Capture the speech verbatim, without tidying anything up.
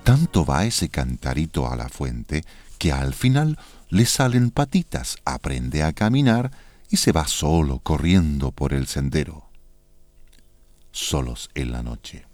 Tanto va ese cantarito a la fuente que al final le salen patitas, aprende a caminar y se va solo corriendo por el sendero. Solos en la noche.